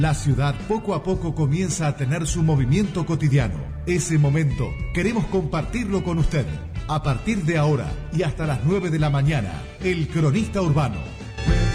La ciudad poco a poco comienza a tener su movimiento cotidiano. Ese momento queremos compartirlo con usted. A partir de ahora y hasta las 9 de la mañana, El Cronista Urbano,